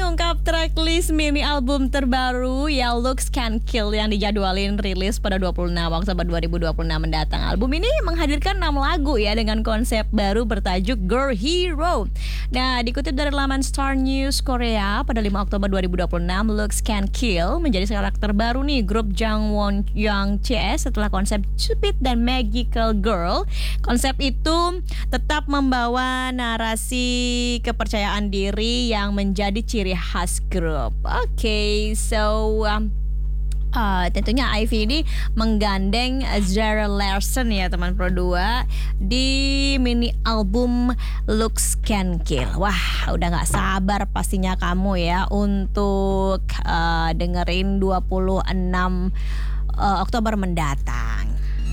mengungkap tracklist mini album terbaru ya Looks Can Kill yang dijadwalin rilis pada 26 Oktober 2026 mendatang. Album ini menghadirkan 6 lagu ya dengan konsep baru bertajuk Girl Hero. Nah, dikutip dari laman Star News Korea pada 5 Oktober 2026, Looks Can Kill menjadi karakter baru nih grup Jangwon Young CS setelah konsep Cupid dan Magical Girl. Konsep itu tetap membawa narasi kepercayaan diri yang menjadi ciri khas grup. Tentunya Ivy ini menggandeng Zara Larsson ya teman Pro 2 di mini album Looks Can Kill. Wah, udah gak sabar pastinya kamu ya untuk dengerin 26 Oktober mendatang